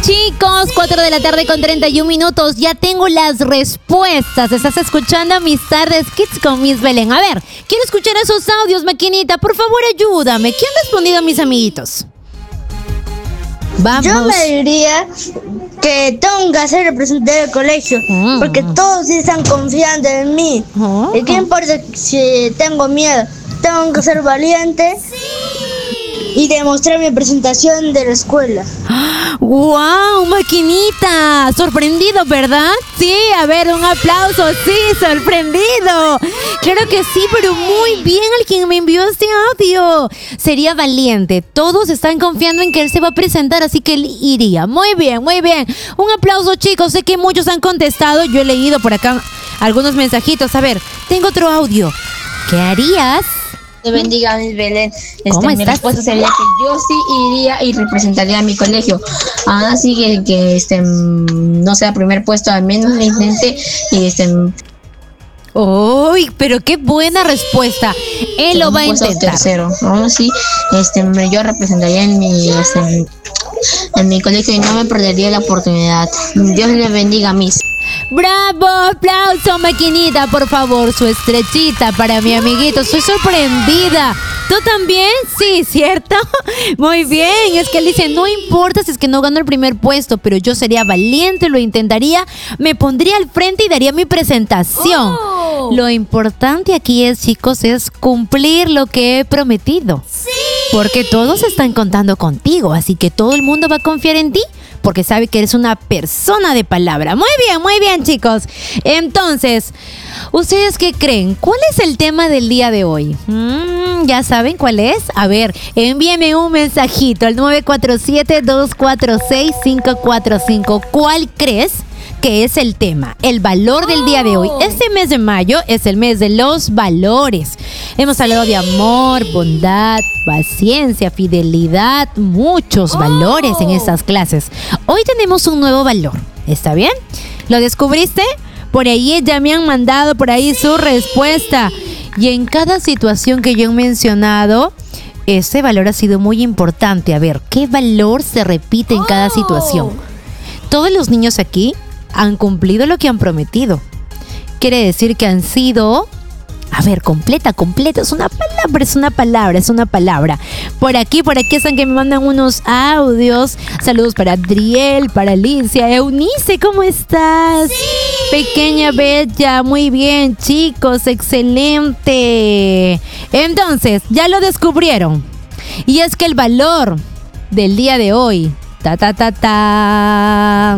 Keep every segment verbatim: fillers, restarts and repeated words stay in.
Chicos, cuatro de la tarde con treinta y un minutos. Ya tengo las respuestas. Estás escuchando Mis Tardes Kids con Miss Belén. A ver, quiero escuchar esos audios, maquinita. Por favor, ayúdame. ¿Quién ha respondido a mis amiguitos? Vamos. Yo me diría que tengo que ser representante del colegio, mm. porque todos están confiando en mí. Oh. ¿Y qué importa si tengo miedo? Tengo que ser valiente. Sí. Y demostrar mi presentación de la escuela. ¡Wow, maquinita! Sorprendido, ¿verdad? Sí, a ver, un aplauso. Sí, sorprendido. Claro que sí, pero muy bien al quien me envió este audio. Sería valiente. Todos están confiando en que él se va a presentar, así que él iría. Muy bien, muy bien. Un aplauso, chicos. Sé que muchos han contestado. Yo he leído por acá algunos mensajitos. A ver, tengo otro audio. ¿Qué harías? Te bendiga, Miss Belén. ¿Cómo este, mi respuesta sería que yo sí iría y representaría a mi colegio. Así que, que este, no sea primer puesto, al menos lo intente y este. ¡Uy! Pero qué buena respuesta. Él lo va a intentar. Tercero, ¿no? Sí, este, yo representaría en mi, este, en mi colegio y no me perdería la oportunidad. Dios le bendiga, Miss. ¡Bravo! ¡Aplauso, maquinita! Por favor, su estrechita para mi amiguito. Estoy sorprendida. ¿Tú también? Sí, ¿cierto? Muy bien. Es que él dice, no importa si es que no gano el primer puesto, pero yo sería valiente, lo intentaría, me pondría al frente y daría mi presentación. Oh. Lo importante aquí es, chicos, es cumplir lo que he prometido. Sí. Porque todos están contando contigo, así que todo el mundo va a confiar en ti. Porque sabe que eres una persona de palabra. Muy bien, muy bien, chicos. Entonces, ¿ustedes qué creen? ¿Cuál es el tema del día de hoy? Mm, ¿Ya saben cuál es? A ver, envíeme un mensajito al nueve cuatro siete, dos cuatro seis, cinco cuatro cinco. ¿Cuál crees que es el tema? El valor del día de hoy. Este mes de mayo es el mes de los valores. Hemos hablado de amor, bondad, paciencia, fidelidad, muchos valores en estas clases. Hoy tenemos un nuevo valor, ¿está bien? ¿Lo descubriste? Por ahí ya me han mandado por ahí su respuesta. Y en cada situación que yo he mencionado, ese valor ha sido muy importante. A ver, ¿qué valor se repite en cada situación? Todos los niños aquí han cumplido lo que han prometido. Quiere decir que han sido... A ver, completa, completa, es una palabra, es una palabra, es una palabra. Por aquí, por aquí están que me mandan unos audios. Saludos para Adriel, para Alicia, Eunice, ¿cómo estás? Sí. Pequeña Bella, muy bien, chicos, excelente. Entonces, ya lo descubrieron. Y es que el valor del día de hoy, ta, ta, ta, ta.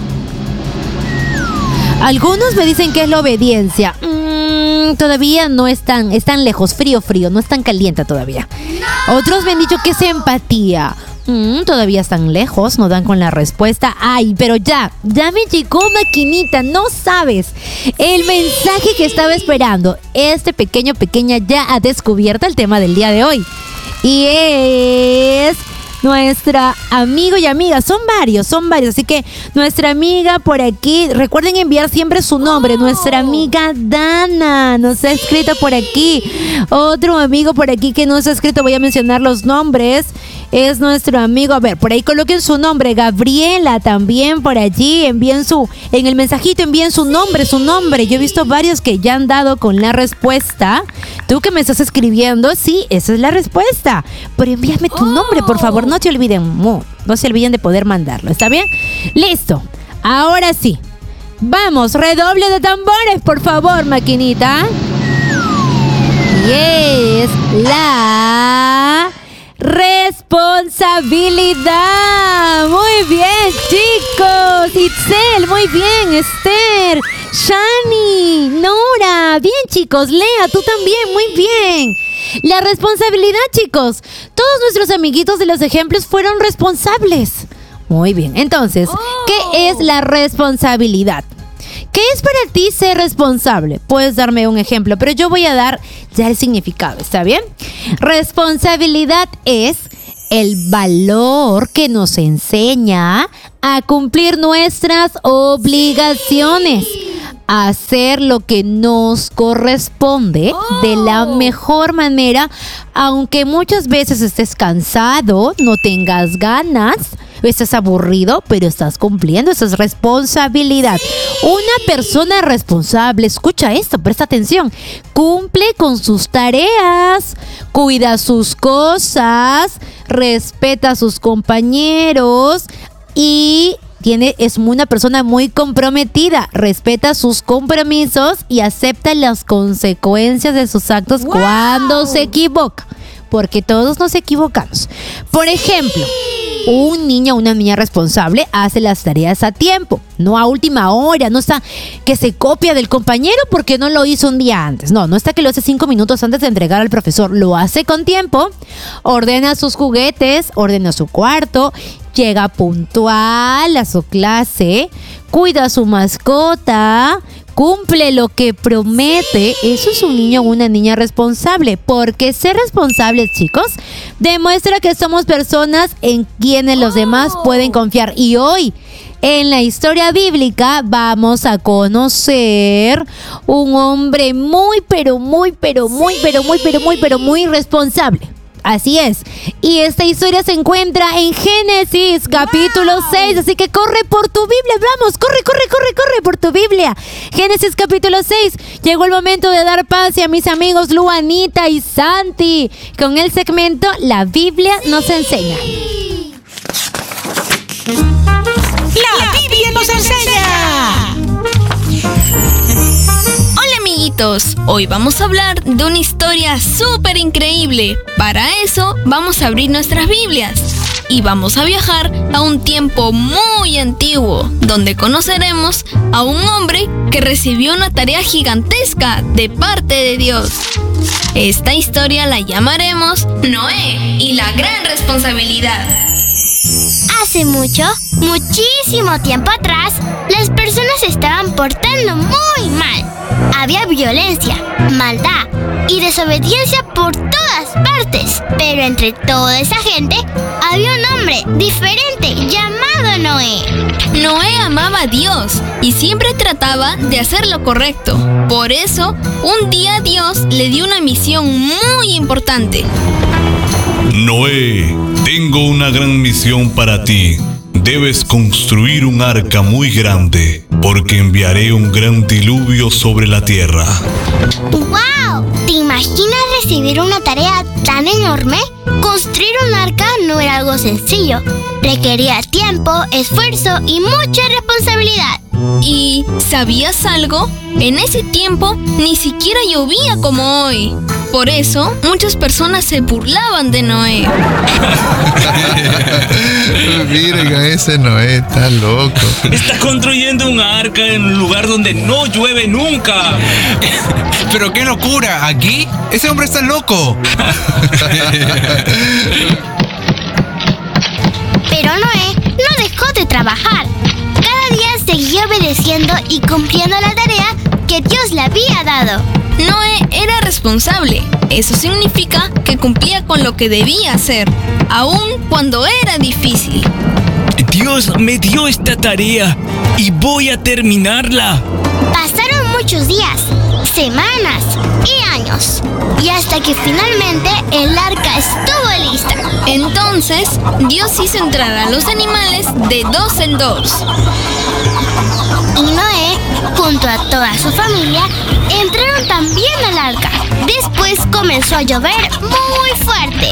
Algunos me dicen que es la obediencia. Mm, todavía no están, están lejos, frío, frío, no están caliente todavía. No. Otros me han dicho que es empatía. Mm, todavía están lejos, no dan con la respuesta. Ay, pero ya, ya me llegó, maquinita, no sabes. El mensaje que estaba esperando. Este pequeño, pequeña ya ha descubierto el tema del día de hoy. Y es... nuestra amigo y amiga, son varios, son varios, así que nuestra amiga por aquí, recuerden enviar siempre su nombre, oh. Nuestra amiga Dana nos ha escrito por aquí, otro amigo por aquí que nos ha escrito, voy a mencionar los nombres, es nuestro amigo, a ver, por ahí coloquen su nombre, Gabriela también por allí, envíen su, en el mensajito envíen su nombre, su nombre, yo he visto varios que ya han dado con la respuesta, tú que me estás escribiendo, sí, esa es la respuesta, pero envíame tu nombre, por favor, no te olviden, no, no se olviden de poder mandarlo, ¿está bien? Listo, ahora sí, vamos, redoble de tambores, por favor, maquinita, y es la... responsabilidad. Muy bien, chicos. Itzel, muy bien. Esther, Shani, Nora. Bien, chicos. Lea, tú también. Muy bien. La responsabilidad, chicos. Todos nuestros amiguitos de los ejemplos fueron responsables. Muy bien. Entonces, oh. ¿qué es la responsabilidad? ¿Qué es para ti ser responsable? Puedes darme un ejemplo, pero yo voy a dar ya el significado, ¿está bien? Responsabilidad es el valor que nos enseña a cumplir nuestras obligaciones, a hacer lo que nos corresponde de la mejor manera, aunque muchas veces estés cansado, no tengas ganas, Estás aburrido, pero estás cumpliendo. Esa es responsabilidad. Una persona responsable, escucha esto, presta atención, cumple con sus tareas, cuida sus cosas, respeta a sus compañeros y tiene, es una persona muy comprometida, respeta sus compromisos y acepta las consecuencias de sus actos wow. cuando se equivoca. Porque todos nos equivocamos. Por ejemplo, un niño o una niña responsable hace las tareas a tiempo, no a última hora, no está que se copia del compañero porque no lo hizo un día antes. No, no está que lo hace cinco minutos antes de entregar al profesor. Lo hace con tiempo, ordena sus juguetes, ordena su cuarto, llega puntual a su clase, cuida a su mascota, cumple lo que promete. Eso es un niño o una niña responsable. Porque ser responsables, chicos, demuestra que somos personas en quienes los demás pueden confiar. Y hoy, en la historia bíblica, vamos a conocer un hombre muy, pero muy, pero muy, pero muy, pero muy, pero muy responsable. Así es. Y esta historia se encuentra en Génesis capítulo wow. seis. Así que corre por tu Biblia. Vamos, corre, corre, corre, corre por tu Biblia. Génesis capítulo seis. Llegó el momento de dar pase a mis amigos Luanita y Santi con el segmento La Biblia nos enseña. La Biblia nos enseña. Hola amiguitos, hoy vamos a hablar de una historia súper increíble. Para eso vamos a abrir nuestras Biblias y vamos a viajar a un tiempo muy antiguo, donde conoceremos a un hombre que recibió una tarea gigantesca de parte de Dios. Esta historia la llamaremos Noé y la gran responsabilidad. Hace mucho, muchísimo tiempo atrás, las personas se estaban portando muy mal. Había violencia, maldad y desobediencia por todas partes. Pero entre toda esa gente había un hombre diferente llamado Noé. Noé amaba a Dios y siempre trataba de hacer lo correcto. Por eso, un día Dios le dio una misión muy importante. Noé, tengo una gran misión para ti. Debes construir un arca muy grande, porque enviaré un gran diluvio sobre la tierra. ¡Wow! ¿Te imaginas recibir una tarea tan enorme? Construir un arca no era algo sencillo. Requería tiempo, esfuerzo y mucha responsabilidad. ¿Y sabías algo? En ese tiempo ni siquiera llovía como hoy. Por eso, muchas personas se burlaban de Noé. Miren a ese Noé, está loco. Está construyendo un arca en un lugar donde no llueve nunca. Pero qué locura, ¿aquí? Ese hombre está loco. Pero Noé no dejó de trabajar. Cada día seguía obedeciendo y cumpliendo la tarea que Dios le había dado. Noé era responsable. Eso significa que cumplía con lo que debía hacer, aun cuando era difícil. Dios me dio esta tarea y voy a terminarla. Pasaron muchos días, semanas y años, y hasta que finalmente el arca estuvo lista. Entonces, Dios hizo entrar a los animales de dos en dos. Y Noé, junto a toda su familia, entraron también al arca. Después comenzó a llover muy fuerte.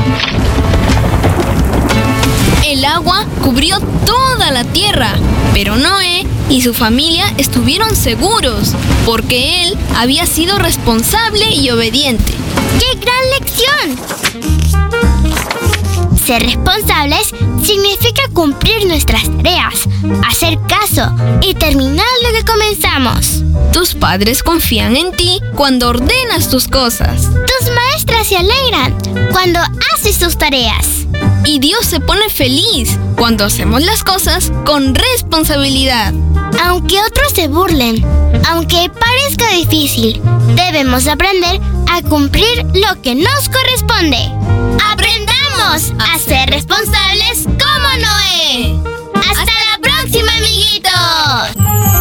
El agua cubrió toda la tierra, pero Noé y su familia estuvieron seguros, porque él había sido responsable y obediente. ¡Qué gran lección! Ser responsables significa cumplir nuestras tareas, hacer caso y terminar lo que comenzamos. Tus padres confían en ti cuando ordenas tus cosas. Tus maestras se alegran cuando haces tus tareas. Y Dios se pone feliz cuando hacemos las cosas con responsabilidad. Aunque otros se burlen, aunque parezca difícil, debemos aprender a cumplir lo que nos corresponde. ¡Aprendamos a ser responsables como Noé! ¡Hasta la próxima, amiguitos!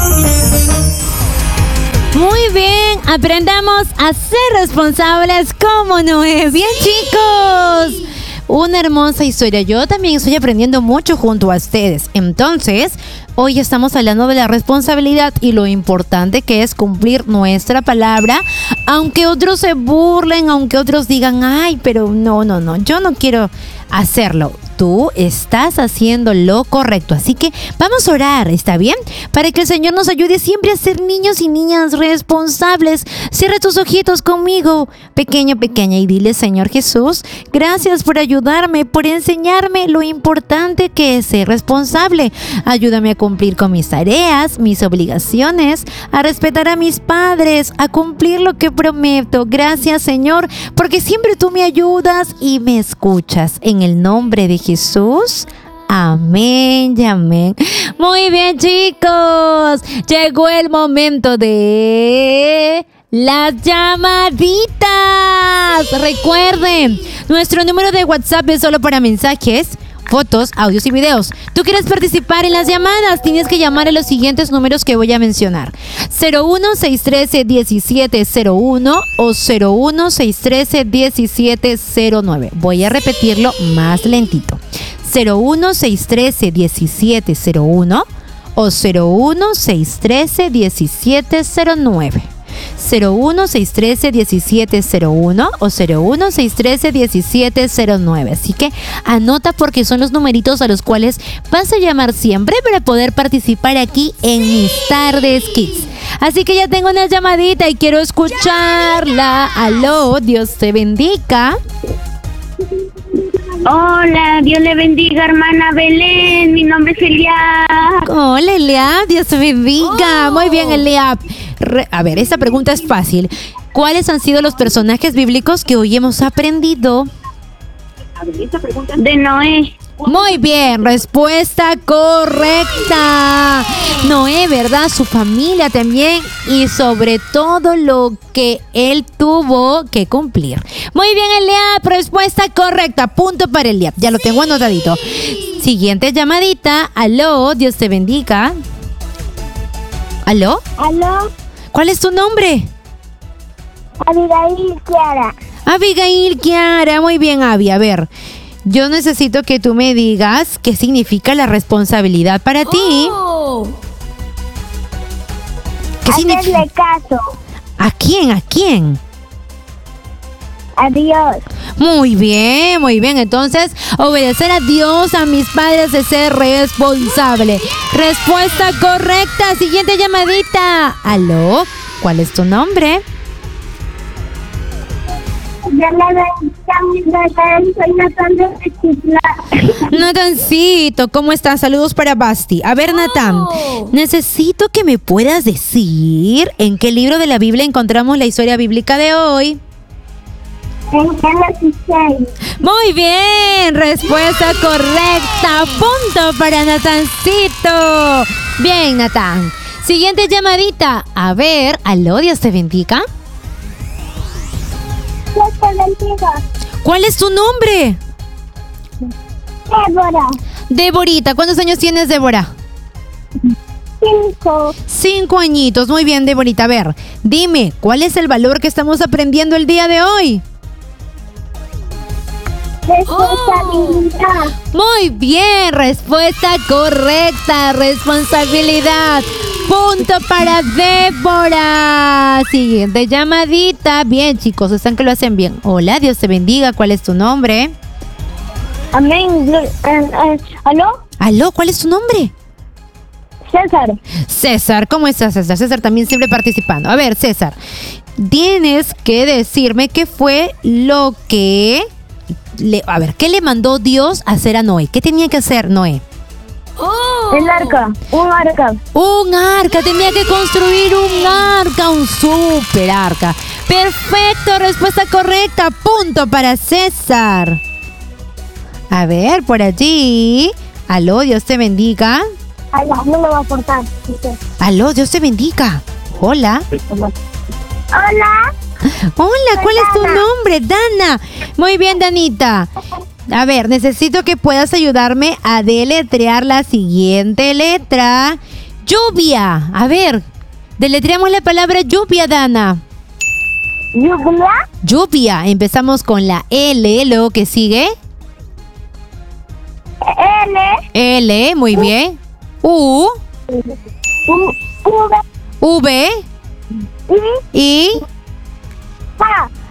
Muy bien, aprendamos a ser responsables como Noé. Bien, chicos. Una hermosa historia. Yo también estoy aprendiendo mucho junto a ustedes. Entonces, hoy estamos hablando de la responsabilidad y lo importante que es cumplir nuestra palabra, aunque otros se burlen, aunque otros digan, ay, pero no, no, no, yo no quiero hacerlo. Tú estás haciendo lo correcto, así que vamos a orar, ¿está bien? Para que el Señor nos ayude siempre a ser niños y niñas responsables. Cierra tus ojitos conmigo, pequeño, pequeña, y dile, Señor Jesús, gracias por ayudarme, por enseñarme lo importante que es ser responsable. Ayúdame a cumplir con mis tareas, mis obligaciones, a respetar a mis padres, a cumplir lo que prometo. Gracias, Señor, porque siempre tú me ayudas y me escuchas. En el nombre de Jesús. Amén y amén. Muy bien, chicos. Llegó el momento de las llamaditas. Recuerden, nuestro número de WhatsApp es solo para mensajes, fotos, audios y videos. ¿Tú quieres participar en las llamadas? Tienes que llamar a los siguientes números que voy a mencionar: cero uno seis uno tres diecisiete cero uno o cero uno seis uno tres diecisiete cero nueve. Voy a repetirlo más lentito: cero uno seis uno tres diecisiete cero uno o cero uno seis uno tres diecisiete cero nueve. cero uno seis uno tres diecisiete cero uno o cero uno seis uno tres diecisiete cero nueve. Así que anota, porque son los numeritos a los cuales vas a llamar siempre para poder participar aquí en Mis Tardes Kids. Así que ya tengo una llamadita y quiero escucharla. Aló, Dios te bendiga. Hola, Dios le bendiga, hermana Belén. Mi nombre es Eliab. Hola, Eliab, Dios te bendiga. Oh. Muy bien, Eliab. Re- a ver, esta pregunta es fácil. ¿Cuáles han sido los personajes bíblicos que hoy hemos aprendido? De Noé. Muy bien, respuesta correcta. Noé, ¿verdad? Su familia también, y sobre todo lo que él tuvo que cumplir. Muy bien, Eliab, respuesta correcta. Punto para Eliab. Ya lo tengo anotadito. Siguiente llamadita. Aló, Dios te bendiga. ¿Aló? ¿Aló? ¿Cuál es tu nombre? Abigail Kiara. Abigail Kiara. Muy bien, Abby. A ver, yo necesito que tú me digas qué significa la responsabilidad para ti. Oh. ¿Qué significa? Hacerle caso. ¿A quién? ¿A quién? A Dios. Muy bien, muy bien. Entonces, obedecer a Dios, a mis padres, es ser responsable. Respuesta correcta. Siguiente llamadita. Aló, ¿cuál es tu nombre? Soy Natán de Chicla. Natancito, ¿cómo estás? Saludos para Basti. A ver, Natán, oh. necesito que me puedas decir en qué libro de la Biblia encontramos la historia bíblica de hoy. En Génesis seis. Muy bien, respuesta correcta. Punto para Natancito. Bien, Natán. Siguiente llamadita. A ver, aló, Dios te bendiga. Dios te bendiga. ¿Cuál es tu nombre? Débora. Deborita, ¿cuántos años tienes, Débora? Cinco. Cinco añitos. Muy bien, Deborita. A ver, dime, ¿cuál es el valor que estamos aprendiendo el día de hoy? Responsabilidad. Oh. Muy bien, respuesta correcta. Responsabilidad. Punto para Débora. Siguiente llamadita. Bien, chicos, están que lo hacen bien. Hola, Dios te bendiga. ¿Cuál es tu nombre? Amén. ¿Aló? ¿Aló? ¿Cuál es tu nombre? César. César, ¿cómo estás, César? César también siempre participando. A ver, César, tienes que decirme qué fue lo que... Le, a ver, ¿qué le mandó Dios a hacer a Noé? ¿Qué tenía que hacer Noé? Oh. El arca, un arca. Un arca, tenía que construir un arca, un super arca. Perfecto, respuesta correcta. Punto para César. A ver, por allí. Aló, Dios te bendiga. Aló, no me va a aportar. Aló, Dios te bendiga. Hola. Hola. Hola, ¿cuál es tu nombre? Dana. Muy bien, Danita. A ver, necesito que puedas ayudarme a deletrear la siguiente letra. Lluvia. A ver, deletreamos la palabra lluvia, Dana. ¿Lluvia? Lluvia. Empezamos con la L, luego que sigue. L. L, muy bien. U. U, V. V. I. I. J.